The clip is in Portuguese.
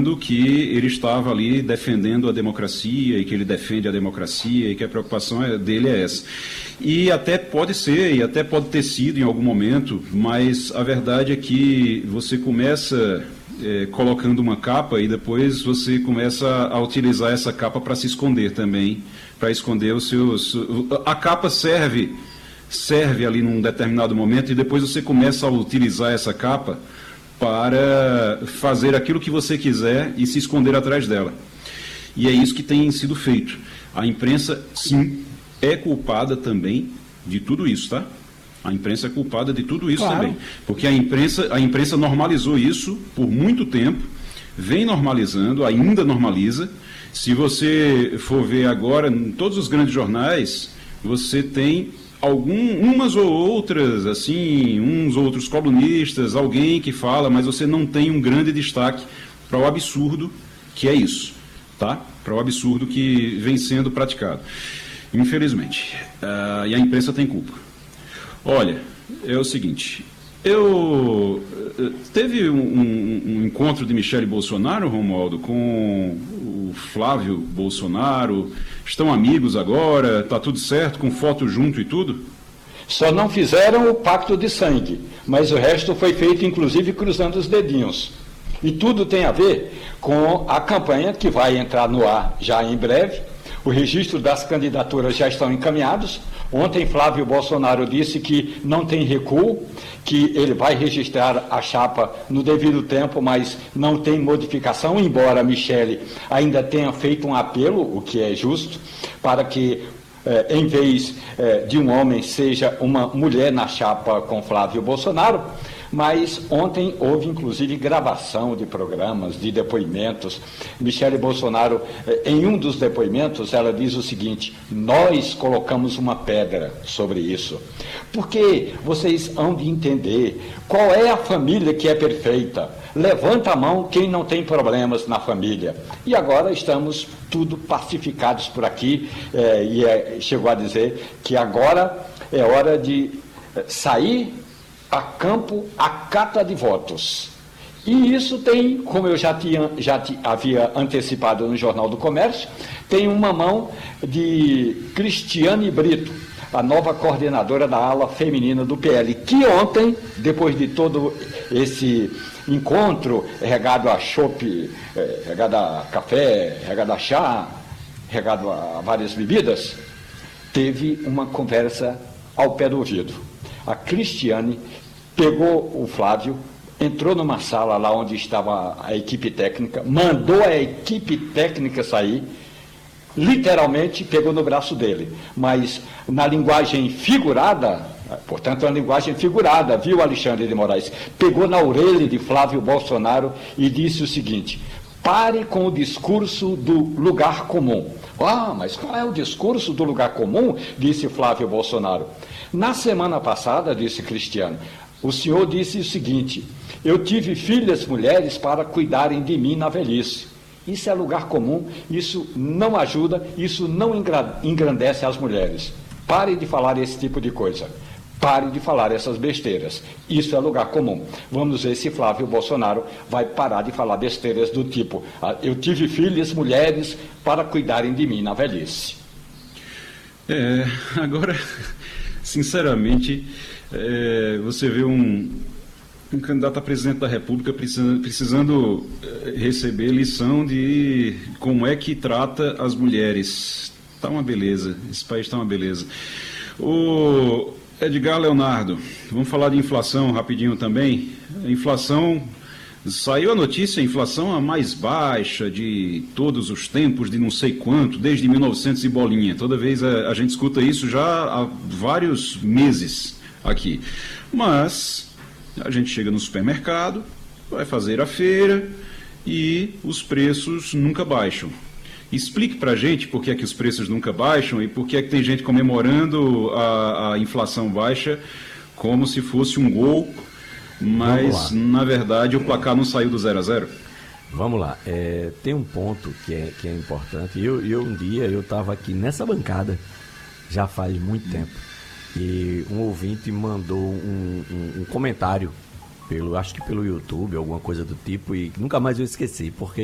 dizendo que ele estava ali defendendo a democracia e que ele defende a democracia e que a preocupação dele é essa. E até pode ser, e até pode ter sido em algum momento, mas a verdade é que você começa colocando uma capa e depois você começa a utilizar essa capa para se esconder também, para esconder os seus... A capa serve ali num determinado momento e depois você começa a utilizar essa capa para fazer aquilo que você quiser e se esconder atrás dela. E é isso que tem sido feito. A imprensa, sim, é culpada também de tudo isso, tá? A imprensa é culpada de tudo isso também. Porque a imprensa normalizou isso por muito tempo, vem normalizando, ainda normaliza. Se você for ver agora, em todos os grandes jornais, você tem umas ou outras, assim, uns ou outros colunistas, alguém que fala, mas você não tem um grande destaque para o absurdo que é isso, tá? Para o absurdo que vem sendo praticado. Infelizmente. E a imprensa tem culpa. Olha, é o seguinte, teve um encontro de Michele Bolsonaro, Romualdo, com o Flávio Bolsonaro, estão amigos agora, está tudo certo, com foto junto e tudo? Só não fizeram o pacto de sangue, mas o resto foi feito inclusive cruzando os dedinhos. E tudo tem a ver com a campanha que vai entrar no ar já em breve. O registro das candidaturas já estão encaminhados. Ontem Flávio Bolsonaro disse que não tem recuo, que ele vai registrar a chapa no devido tempo, mas não tem modificação, embora a Michele ainda tenha feito um apelo, o que é justo, para que em vez de um homem seja uma mulher na chapa com Flávio Bolsonaro. Mas ontem houve inclusive gravação de programas, de depoimentos. Michele Bolsonaro, em um dos depoimentos, ela diz o seguinte: nós colocamos uma pedra sobre isso. Porque vocês hão de entender qual é a família que é perfeita. Levanta a mão quem não tem problemas na família. E agora estamos tudo pacificados por aqui, chegou a dizer que agora é hora de sair a campo a cata de votos. E isso tem, como eu já havia antecipado no Jornal do Comércio, tem uma mão de Cristiane Brito, a nova coordenadora da ala feminina do PL, que ontem, depois de todo esse encontro regado a chopp, regado a café, regado a chá, regado a várias bebidas, teve uma conversa ao pé do ouvido. A Cristiane pegou o Flávio, entrou numa sala lá onde estava a equipe técnica, mandou a equipe técnica sair, literalmente pegou no braço dele, mas na linguagem figurada, portanto, uma linguagem figurada, viu, Alexandre de Moraes? Pegou na orelha de Flávio Bolsonaro e disse o seguinte: pare com o discurso do lugar comum. Ah, mas qual é o discurso do lugar comum? Disse Flávio Bolsonaro. Na semana passada, disse Cristiano, o senhor disse o seguinte: eu tive filhas mulheres para cuidarem de mim na velhice. Isso é lugar comum, isso não ajuda, isso não engrandece as mulheres. Pare de falar esse tipo de coisa. Pare de falar essas besteiras. Isso é lugar comum. Vamos ver se Flávio Bolsonaro vai parar de falar besteiras do tipo: eu tive filhas mulheres para cuidarem de mim na velhice. Agora, sinceramente, você vê um candidato a presidente da República precisando receber lição de como é que trata as mulheres. Está uma beleza, esse país está uma beleza. O Edgar Leonardo, vamos falar de inflação rapidinho também. A inflação, saiu a notícia, a inflação a mais baixa de todos os tempos, de não sei quanto, desde 1900 e bolinha. Toda vez a gente escuta isso já há vários meses aqui. Mas a gente chega no supermercado, vai fazer a feira e os preços nunca baixam. Explique para a gente por que é que os preços nunca baixam e por que é que tem gente comemorando a inflação baixa como se fosse um gol, mas na verdade o placar não saiu do 0-0. Vamos lá, tem um ponto que é importante. Um dia eu estava aqui nessa bancada, já faz muito tempo, e um ouvinte mandou um comentário, acho que pelo YouTube, alguma coisa do tipo, e nunca mais eu esqueci, porque